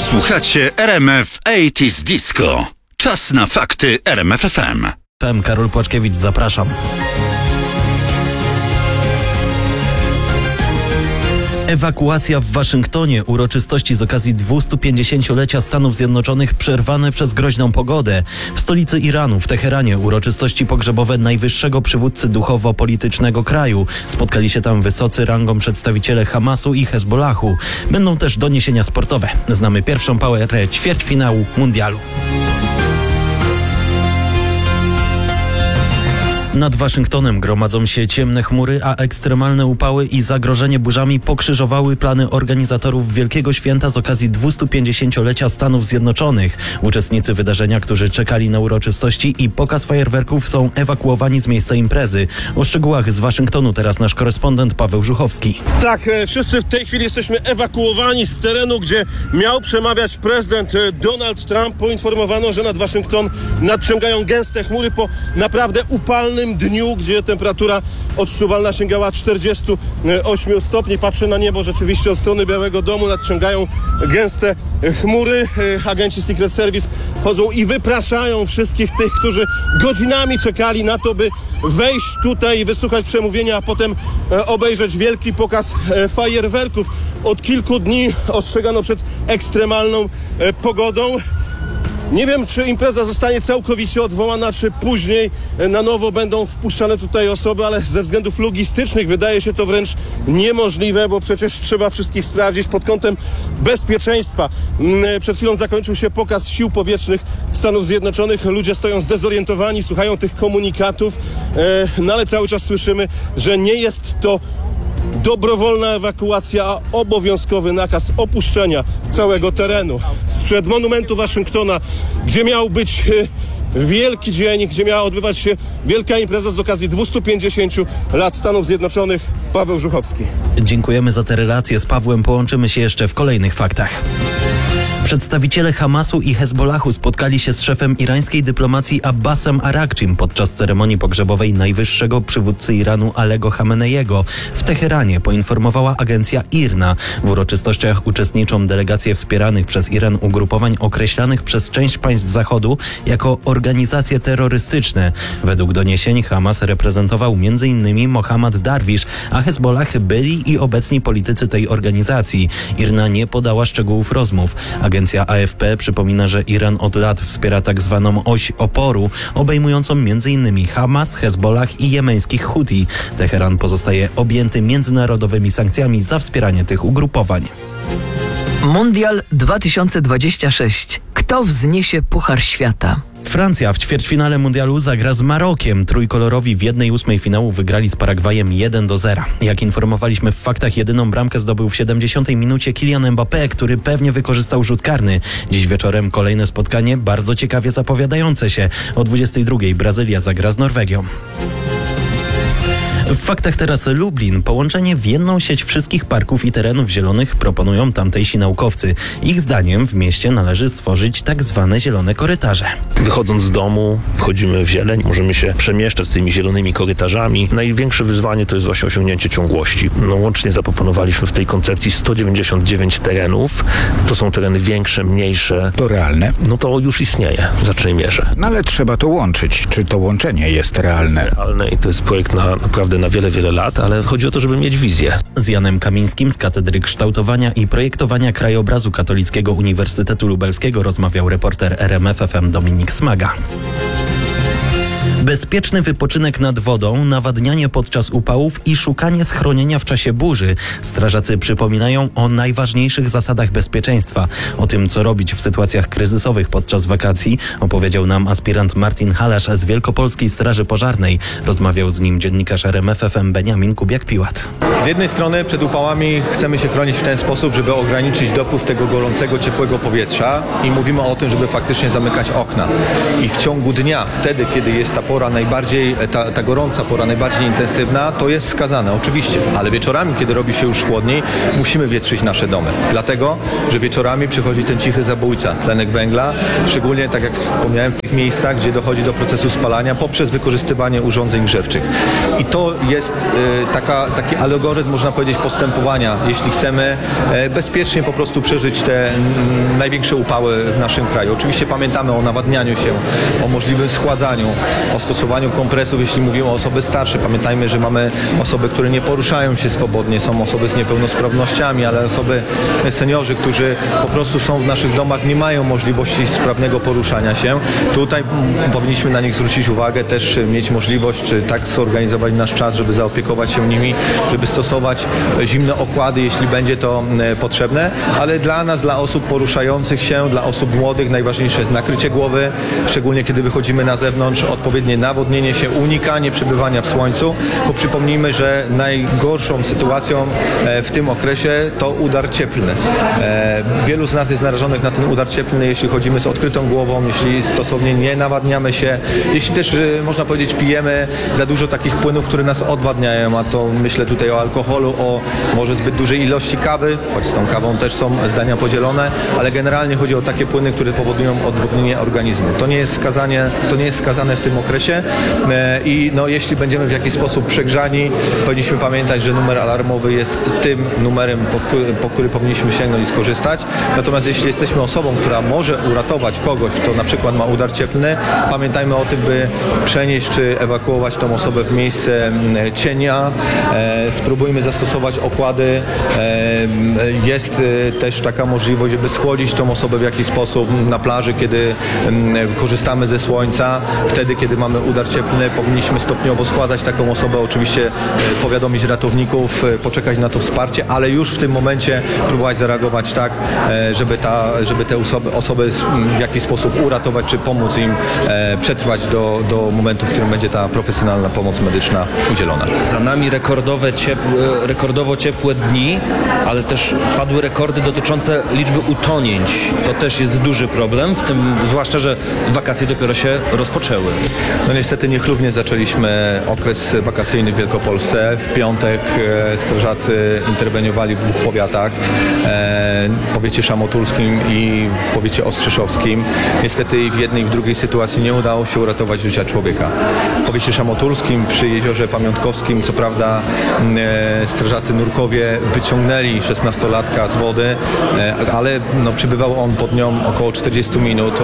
Słuchacie RMF 80s Disco. Czas na fakty RMF FM. Karol Płaczkiewicz, zapraszam. Ewakuacja w Waszyngtonie. Uroczystości z okazji 250-lecia Stanów Zjednoczonych przerwane przez groźną pogodę. W stolicy Iranu, w Teheranie, uroczystości pogrzebowe najwyższego przywódcy duchowo-politycznego kraju. Spotkali się tam wysocy rangą przedstawiciele Hamasu i Hezbollahu. Będą też doniesienia sportowe. Znamy pierwszą parę ćwierćfinału mundialu. Nad Waszyngtonem gromadzą się ciemne chmury, a ekstremalne upały i zagrożenie burzami pokrzyżowały plany organizatorów Wielkiego Święta z okazji 250-lecia Stanów Zjednoczonych. Uczestnicy wydarzenia, którzy czekali na uroczystości i pokaz fajerwerków, są ewakuowani z miejsca imprezy. O szczegółach z Waszyngtonu teraz nasz korespondent Paweł Żuchowski. Tak, wszyscy w tej chwili jesteśmy ewakuowani z terenu, gdzie miał przemawiać prezydent Donald Trump. Poinformowano, że nad Waszyngton nadciągają gęste chmury po naprawdę upalnym dniu, gdzie temperatura odczuwalna sięgała 48 stopni. Patrzę na niebo, rzeczywiście od strony Białego Domu nadciągają gęste chmury. Agenci Secret Service chodzą i wypraszają wszystkich tych, którzy godzinami czekali na to, by wejść tutaj i wysłuchać przemówienia, a potem obejrzeć wielki pokaz fajerwerków. Od kilku dni ostrzegano przed ekstremalną pogodą. Nie wiem, czy impreza zostanie całkowicie odwołana, czy później na nowo będą wpuszczane tutaj osoby, ale ze względów logistycznych wydaje się to wręcz niemożliwe, bo przecież trzeba wszystkich sprawdzić pod kątem bezpieczeństwa. Przed chwilą zakończył się pokaz sił powietrznych Stanów Zjednoczonych. Ludzie stoją zdezorientowani, słuchają tych komunikatów, no ale cały czas słyszymy, że nie jest to dobrowolna ewakuacja, a obowiązkowy nakaz opuszczenia całego terenu. Sprzed monumentu Waszyngtona, gdzie miał być wielki dzień, gdzie miała odbywać się wielka impreza z okazji 250 lat Stanów Zjednoczonych, Paweł Żuchowski. Dziękujemy za te relacje. Z Pawłem połączymy się jeszcze w kolejnych faktach. Przedstawiciele Hamasu i Hezbollahu spotkali się z szefem irańskiej dyplomacji Abbasem Arakczim podczas ceremonii pogrzebowej najwyższego przywódcy Iranu Alego Chameneiego. W Teheranie, poinformowała agencja IRNA. W uroczystościach uczestniczą delegacje wspieranych przez Iran ugrupowań określanych przez część państw Zachodu jako organizacje terrorystyczne. Według doniesień Hamas reprezentował m.in. Mohammad Darwisz, a Hezbollah byli i obecni politycy tej organizacji. IRNA nie podała szczegółów rozmów. Agencja AFP przypomina, że Iran od lat wspiera tak zwaną oś oporu, obejmującą m.in. Hamas, Hezbollah i jemeńskich Huti. Teheran pozostaje objęty międzynarodowymi sankcjami za wspieranie tych ugrupowań. Mundial 2026. Kto wzniesie Puchar Świata? Francja w ćwierćfinale mundialu zagra z Marokiem. Trójkolorowi w 1/8 finału wygrali z Paragwajem 1-0. Jak informowaliśmy w faktach, jedyną bramkę zdobył w 70 minucie Kylian Mbappé, który pewnie wykorzystał rzut karny. Dziś wieczorem kolejne spotkanie, bardzo ciekawie zapowiadające się. O 22:00 Brazylia zagra z Norwegią. W faktach teraz Lublin. Połączenie w jedną sieć wszystkich parków i terenów zielonych proponują tamtejsi naukowcy. Ich zdaniem w mieście należy stworzyć tak zwane zielone korytarze. Wychodząc z domu, wchodzimy w zieleń, możemy się przemieszczać tymi zielonymi korytarzami. Największe wyzwanie to jest właśnie osiągnięcie ciągłości. Łącznie zaproponowaliśmy w tej koncepcji 199 terenów. To są tereny większe, mniejsze. To realne? To już istnieje w znacznej mierze. Ale trzeba to łączyć. Czy to łączenie jest realne? Jest realne i to jest projekt naprawdę na wiele, wiele lat, ale chodzi o to, żeby mieć wizję. Z Janem Kamińskim z Katedry Kształtowania i Projektowania Krajobrazu Katolickiego Uniwersytetu Lubelskiego rozmawiał reporter RMF FM Dominik Smaga. Bezpieczny wypoczynek nad wodą, nawadnianie podczas upałów i szukanie schronienia w czasie burzy. Strażacy przypominają o najważniejszych zasadach bezpieczeństwa. O tym, co robić w sytuacjach kryzysowych podczas wakacji, opowiedział nam aspirant Martin Halasz z Wielkopolskiej Straży Pożarnej. Rozmawiał z nim dziennikarz RMF FM Beniamin Kubiak-Piłat. Z jednej strony przed upałami chcemy się chronić w ten sposób, żeby ograniczyć dopływ tego gorącego, ciepłego powietrza i mówimy o tym, żeby faktycznie zamykać okna. I w ciągu dnia, wtedy kiedy jest ta pora najbardziej, ta gorąca pora najbardziej intensywna, to jest wskazane, oczywiście, ale wieczorami, kiedy robi się już chłodniej, musimy wietrzyć nasze domy. Dlatego, że wieczorami przychodzi ten cichy zabójca, tlenek węgla, szczególnie, tak jak wspomniałem, w tych miejscach, gdzie dochodzi do procesu spalania poprzez wykorzystywanie urządzeń grzewczych. I to jest taki algorytm, można powiedzieć, postępowania, jeśli chcemy bezpiecznie po prostu przeżyć te największe upały w naszym kraju. Oczywiście pamiętamy o nawadnianiu się, o możliwym schładzaniu, o stosowaniu kompresów, jeśli mówimy o osoby starsze. Pamiętajmy, że mamy osoby, które nie poruszają się swobodnie, są osoby z niepełnosprawnościami, ale osoby, seniorzy, którzy po prostu są w naszych domach, nie mają możliwości sprawnego poruszania się. Tutaj powinniśmy na nich zwrócić uwagę, też mieć możliwość, czy tak zorganizować nasz czas, żeby zaopiekować się nimi, żeby stosować zimne okłady, jeśli będzie to potrzebne, ale dla nas, dla osób poruszających się, dla osób młodych najważniejsze jest nakrycie głowy, szczególnie kiedy wychodzimy na zewnątrz, odpowiednie nawodnienie się, unikanie przebywania w słońcu, bo przypomnijmy, że najgorszą sytuacją w tym okresie to udar cieplny. Wielu z nas jest narażonych na ten udar cieplny, jeśli chodzimy z odkrytą głową, jeśli stosownie nie nawadniamy się, jeśli też, można powiedzieć, pijemy za dużo takich płynów, które nas odwadniają, a to myślę tutaj o alkoholu, o może zbyt dużej ilości kawy, choć z tą kawą też są zdania podzielone, ale generalnie chodzi o takie płyny, które powodują odwodnienie organizmu. To nie jest skazane w tym okresie i jeśli będziemy w jakiś sposób przegrzani, powinniśmy pamiętać, że numer alarmowy jest tym numerem, po który powinniśmy sięgnąć i skorzystać. Natomiast jeśli jesteśmy osobą, która może uratować kogoś, kto na przykład ma udar cieplny, pamiętajmy o tym, by przenieść czy ewakuować tą osobę w miejsce cienia. Spróbujmy zastosować okłady. Jest też taka możliwość, żeby schłodzić tą osobę w jakiś sposób na plaży, kiedy korzystamy ze słońca. Wtedy, kiedy mamy udar cieplny, powinniśmy stopniowo składać taką osobę, oczywiście powiadomić ratowników, poczekać na to wsparcie, ale już w tym momencie próbować zareagować tak, żeby te osoby w jakiś sposób uratować, czy pomóc im przetrwać do momentu, w którym będzie ta profesjonalna pomoc medyczna udzielona. Za nami rekordowo ciepłe dni, ale też padły rekordy dotyczące liczby utonięć. To też jest duży problem, w tym zwłaszcza, że wakacje dopiero się rozpoczęły. Niestety niechlubnie zaczęliśmy okres wakacyjny w Wielkopolsce. W piątek strażacy interweniowali w dwóch powiatach, w powiecie szamotulskim i w powiecie ostrzeszowskim. Niestety i w jednej i w drugiej sytuacji nie udało się uratować życia człowieka. W powiecie szamotulskim przy jeziorze Pamiątkowskim co prawda strażacy nurkowie wyciągnęli 16-latka z wody, ale przebywał on pod nią około 40 minut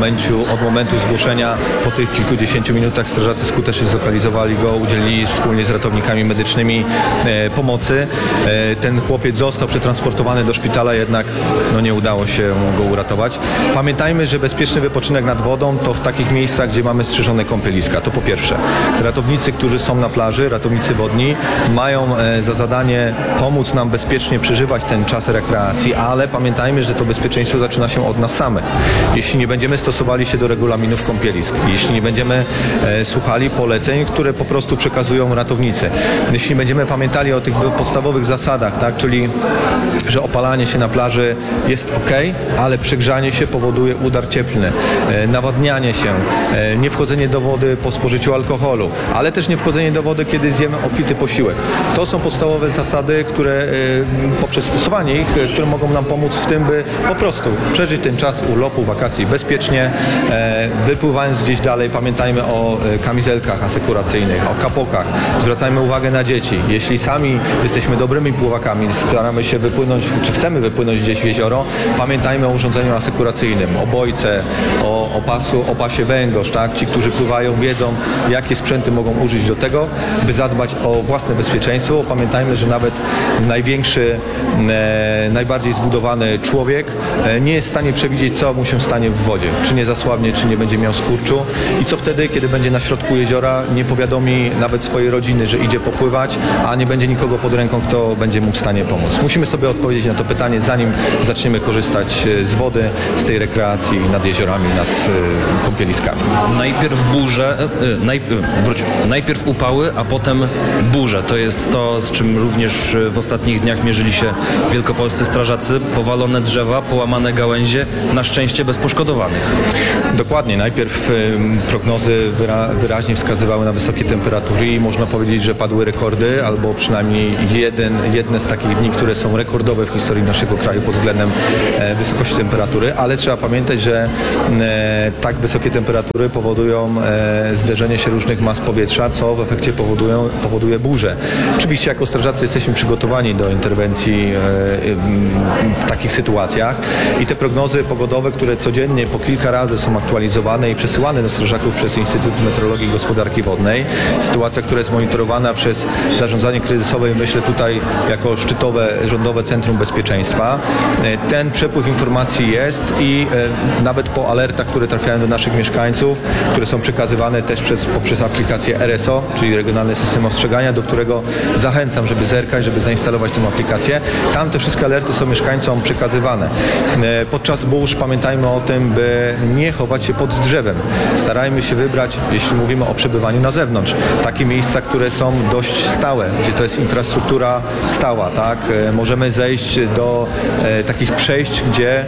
od momentu zgłoszenia. Po tych kilkudziesięciu minutach strażacy skutecznie zlokalizowali go, udzielili wspólnie z ratownikami medycznymi pomocy. Ten chłopiec został przetransportowany do szpitala, jednak nie udało się go uratować. Pamiętajmy, że bezpieczny wypoczynek nad wodą to w takich miejscach, gdzie mamy strzeżone kąpieliska. To po pierwsze. Ratownicy, którzy są na plaży, ratownicy wodni, mają za zadanie pomóc nam bezpiecznie przeżywać ten czas rekreacji, ale pamiętajmy, że to bezpieczeństwo zaczyna się od nas samych. Jeśli nie będziemy stosowali się do regulaminów kąpielisk, jeśli nie będziemy słuchali poleceń, które po prostu przekazują ratownicy, jeśli będziemy pamiętali o tych podstawowych zasadach, tak, czyli że opalanie się na plaży jest ok, ale przegrzanie się powoduje udar cieplny, nawadnianie się, nie wchodzenie do wody po spożyciu alkoholu, ale też nie wchodzenie do wody, kiedy zjemy obfity posiłek. To są podstawowe zasady, które poprzez stosowanie ich, które mogą nam pomóc w tym, by po prostu przeżyć ten czas urlopu, wakacji bezpiecznie. Wypływając gdzieś dalej, pamiętajmy o kamizelkach asekuracyjnych, o kapokach. Zwracajmy uwagę na dzieci. Jeśli sami jesteśmy dobrymi pływakami, staramy się wypłynąć, czy chcemy wypłynąć gdzieś w jezioro, pamiętajmy o urządzeniu asekuracyjnym, o bojce, o pasie węgorz, tak? Ci, którzy pływają, wiedzą, jakie sprzęty mogą użyć do tego, by zadbać o własne bezpieczeństwo. Pamiętajmy, że nawet największy, najbardziej zbudowany człowiek nie jest w stanie przewidzieć, co mu się stanie w wodzie. Czy nie zasłabnie, czy nie będzie miał skurczu i co wtedy, kiedy będzie na środku jeziora, nie powiadomi nawet swojej rodziny, że idzie popływać, a nie będzie nikogo pod ręką, kto będzie mu w stanie pomóc. Musimy sobie odpowiedzieć na to pytanie, zanim zaczniemy korzystać z wody, z tej rekreacji nad jeziorami, nad kąpieliskami. Najpierw upały, a potem burze. To jest to, z czym również w ostatnich dniach mierzyli się wielkopolscy strażacy. Powalone drzewa, połamane gałęzie, na szczęście bez poszkodowanych. Dokładnie. Najpierw prognozy prognozy wyraźnie wskazywały na wysokie temperatury i można powiedzieć, że padły rekordy, albo przynajmniej jedne z takich dni, które są rekordowe w historii naszego kraju pod względem wysokości temperatury, ale trzeba pamiętać, że tak wysokie temperatury powodują zderzenie się różnych mas powietrza, co w efekcie powoduje burze. Oczywiście jako strażacy jesteśmy przygotowani do interwencji w takich sytuacjach i te prognozy pogodowe, które codziennie po kilka razy są aktualizowane i przesyłane do strażaków przez Instytut Meteorologii i Gospodarki Wodnej. Sytuacja, która jest monitorowana przez Zarządzanie Kryzysowe i myślę tutaj jako szczytowe rządowe Centrum Bezpieczeństwa. Ten przepływ informacji jest i nawet po alertach, które trafiają do naszych mieszkańców, które są przekazywane też poprzez aplikację RSO, czyli Regionalny System Ostrzegania, do którego zachęcam, żeby zerkać, żeby zainstalować tę aplikację. Tam te wszystkie alerty są mieszkańcom przekazywane. Podczas burz pamiętajmy o tym, by nie chować się pod drzewem. Starajmy się wybrać, jeśli mówimy o przebywaniu na zewnątrz, takie miejsca, które są dość stałe, gdzie to jest infrastruktura stała, tak? Możemy zejść do takich przejść, gdzie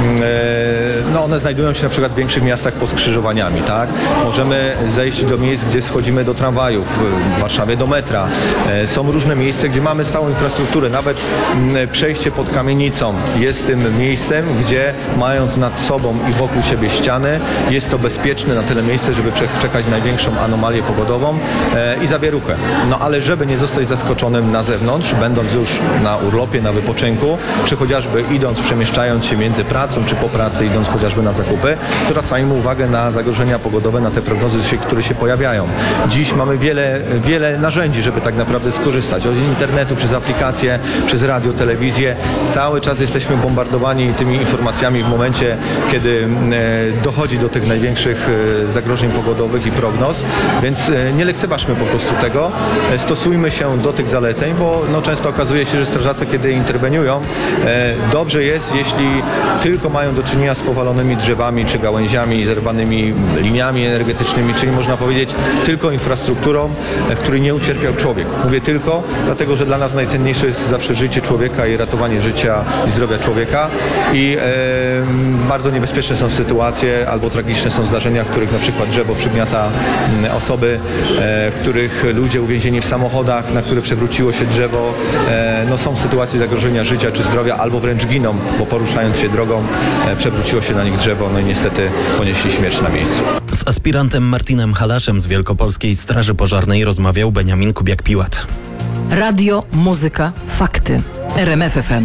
one znajdują się na przykład w większych miastach pod skrzyżowaniami, tak? Możemy zejść do miejsc, gdzie schodzimy do tramwajów, w Warszawie do metra. Są różne miejsca, gdzie mamy stałą infrastrukturę. Nawet przejście pod kamienicą jest tym miejscem, gdzie mając nad sobą i wokół siebie ściany, jest to bezpieczne na tyle miejsce, żeby przeczekać największą anomalię pogodową i zawieruchę. Ale żeby nie zostać zaskoczonym na zewnątrz, będąc już na urlopie, na wypoczynku, czy chociażby przemieszczając się między pracą, czy po pracy, idąc chociażby na zakupy, to zwracajmy uwagę na zagrożenia pogodowe, na te prognozy, które się pojawiają. Dziś mamy wiele narzędzi, żeby tak naprawdę skorzystać. Od internetu, przez aplikacje, przez radio, telewizję. Cały czas jesteśmy bombardowani tymi informacjami w momencie, kiedy dochodzi do tych największych zagrożeń pogodowych i prognoz, więc nie lekceważmy po prostu tego. Stosujmy się do tych zaleceń, bo często okazuje się, że strażacy, kiedy interweniują, dobrze jest, jeśli tylko mają do czynienia z powalonymi drzewami czy gałęziami, zerwanymi liniami energetycznymi, czyli można powiedzieć tylko infrastrukturą, w której nie ucierpiał człowiek. Mówię tylko, dlatego że dla nas najcenniejsze jest zawsze życie człowieka i ratowanie życia i zdrowia człowieka i bardzo niebezpieczne są sytuacje albo tragiczne są zdarzenia, w których na przykład drzewo przygniata osoby, w których ludzie uwięzieni w samochodach, na które przewróciło się drzewo, są sytuacje zagrożenia życia czy zdrowia albo wręcz giną, bo poruszając się drogą przewróciło się na nich drzewo, i niestety ponieśli śmierć na miejscu. Z aspirantem Martinem Halaszem z Wielkopolskiej Straży Pożarnej rozmawiał Beniamin Kubiak-Piłat. Radio, muzyka, fakty. RMF FM.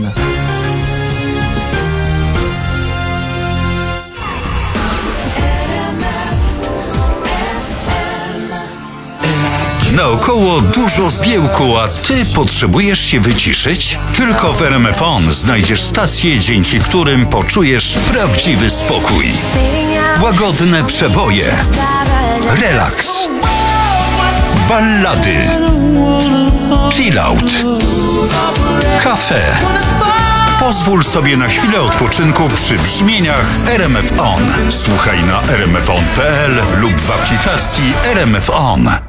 Naokoło dużo zgiełku, a ty potrzebujesz się wyciszyć? Tylko w RMF On znajdziesz stacje, dzięki którym poczujesz prawdziwy spokój. Łagodne przeboje, relaks, ballady, chillout, kafe. Pozwól sobie na chwilę odpoczynku przy brzmieniach RMF On. Słuchaj na rmfon.pl lub w aplikacji RMF On.